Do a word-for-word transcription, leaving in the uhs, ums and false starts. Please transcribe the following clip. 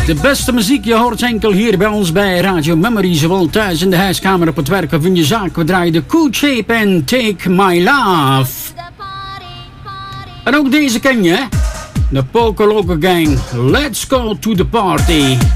De beste muziek, je hoort enkel hier bij ons bij Radio Memory. Zowel thuis in de huiskamer, op het werk of in je zaak. We draaien de Cool Shape en Take My Love. En ook deze ken je, hè? De Poco Loco Gang. Let's go to the party.